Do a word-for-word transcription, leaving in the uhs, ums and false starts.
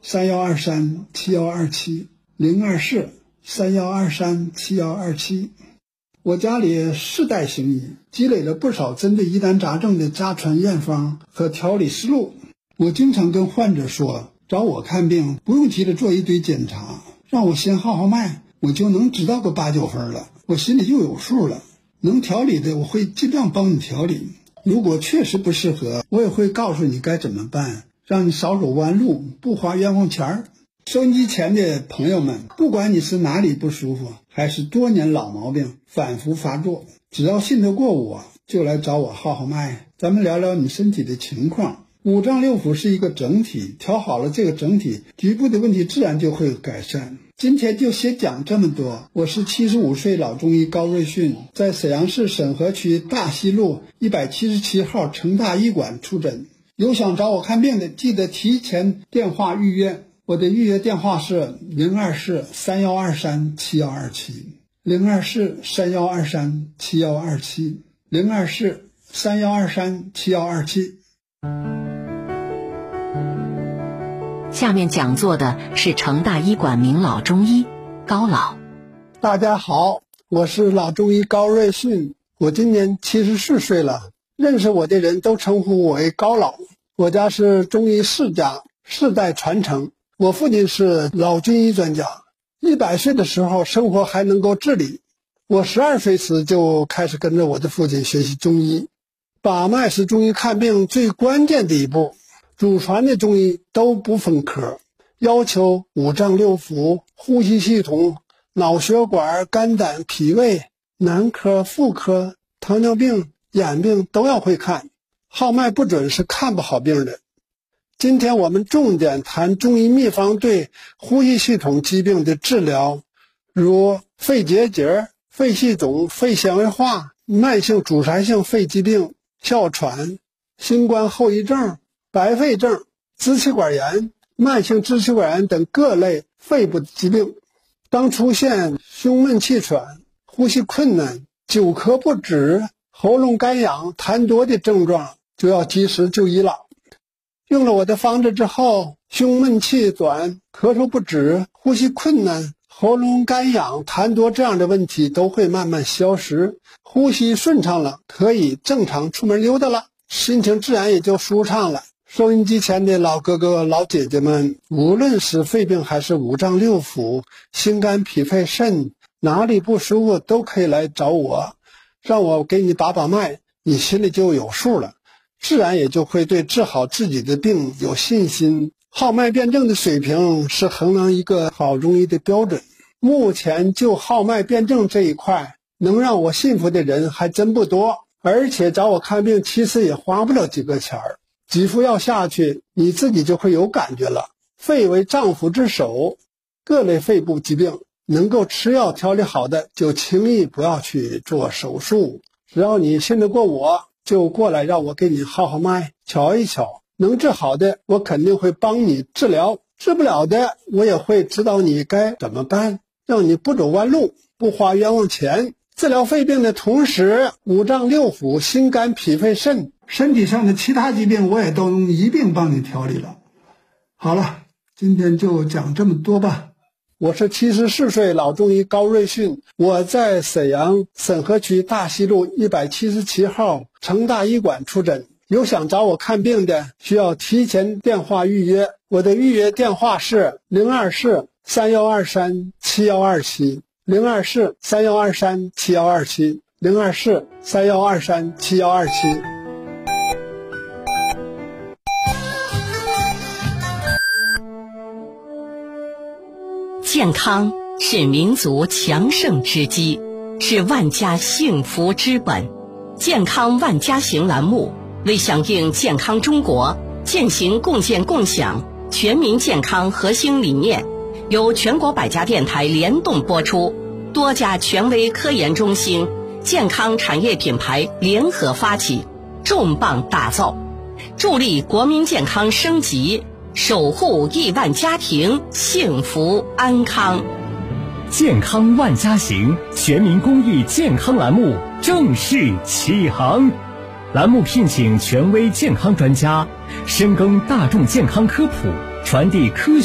三幺二三七幺二七零二四三幺二三七幺二七。我家里世代行医，积累了不少针对疑难杂症的家传验方和调理思路。我经常跟患者说，找我看病不用急着做一堆检查，让我先号号脉，我就能知道个八九分了，我心里就有数了。能调理的我会尽量帮你调理，如果确实不适合，我也会告诉你该怎么办，让你少走弯路，不花冤枉钱儿。收音机前的朋友们，不管你是哪里不舒服，还是多年老毛病反复发作，只要信得过我，就来找我号号脉，咱们聊聊你身体的情况。五脏六腑是一个整体，调好了这个整体，局部的问题自然就会改善。今天就先讲这么多。我是七十五岁老中医高瑞迅，在沈阳市沈河区大西路一百七十七号成大医馆出诊。有想找我看病的，记得提前电话预约。我的预约电话是零二四三幺二三七幺二七零二四三幺二三七幺二七零二四三幺二三七幺二七。 下面讲座的是成大医馆名老中医高老。 大家好，我是老中医高瑞迅，我今年七十四岁了，认识我的人都称呼我为高老。我家是中医世家，世代传承。我父亲是老军医专家，一百岁的时候生活还能够自理。我十二岁时就开始跟着我的父亲学习中医。把脉是中医看病最关键的一步，祖传的中医都不分科，要求五脏六腑、呼吸系统、脑血管、肝胆、脾胃、男科、妇科、糖尿病、眼病都要会看。号脉不准是看不好病的。今天我们重点谈中医秘方对呼吸系统疾病的治疗，如肺结节、肺气肿、肺纤维化、慢性阻塞性肺疾病、哮喘、新冠后遗症、白肺症、支气管炎、慢性支气管炎等各类肺部疾病。当出现胸闷气喘、呼吸困难、久咳不止、喉咙干痒、痰多的症状，就要及时就医了。用了我的方子之后，胸闷气短、咳嗽不止、呼吸困难、喉咙干痒、痰多这样的问题都会慢慢消失，呼吸顺畅了，可以正常出门溜达了，心情自然也就舒畅了。收音机前的老哥哥老姐姐们，无论是肺病还是五脏六腑、心肝脾肺肾，哪里不舒服都可以来找我，让我给你把把脉，你心里就有数了，自然也就会对治好自己的病有信心。号脉辩证的水平是衡量一个好中医的标准。目前就号脉辩证这一块，能让我信服的人还真不多，而且找我看病其实也花不了几个钱儿，几副药下去，你自己就会有感觉了。肺为脏腑之首，各类肺部疾病能够吃药调理好的，就轻易不要去做手术。只要你信得过我，就过来让我给你号号脉，瞧一瞧。能治好的，我肯定会帮你治疗；治不了的，我也会指导你该怎么办，让你不走弯路，不花冤枉钱。治疗肺病的同时，五脏六腑、心肝脾肺肾身体上的其他疾病，我也都能一并帮你调理了。好了，今天就讲这么多吧。我是七十四岁老中医高瑞迅，我在沈阳沈河区大西路一百七十七号成大医馆出诊。有想找我看病的，需要提前电话预约。我的预约电话是零二四三幺二三七幺二七零二四三幺二三七幺二七零二四三幺二三七幺二七。 健康是民族强盛之基，是万家幸福之本。健康万家行栏目为响应健康中国践行共建共享全民健康核心理念，由全国百家电台联动播出，多家权威科研中心、健康产业品牌联合发起，重磅打造，助力国民健康升级，守护亿万家庭幸福安康。 健康万家行全民公益健康栏目正式启航。栏目聘请权威健康专家，深耕大众健康科普，传递科学